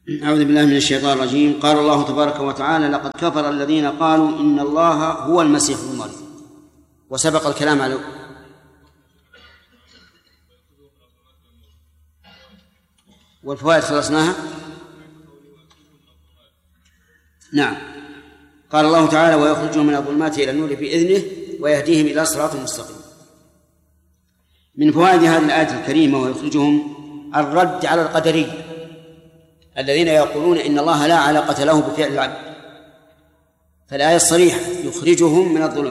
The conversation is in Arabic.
أعوذ بالله من الشيطان الرجيم. قال الله تبارك وتعالى: لقد كفر الذين قالوا إن الله هو المسيح ابن مريم. وسبق الكلام على والفوائد خلصناها. نعم. قال الله تعالى: ويخرجهم من الظلمات إلى النور بإذنه ويهديهم إلى صراط مستقيم. من فوائد هذه الآية الكريمة ويخرجهم الرد على القدرية الذين يقولون إن الله لا علاقة له بفعل العبد، فالآية الصريحة يخرجهم من الظلمات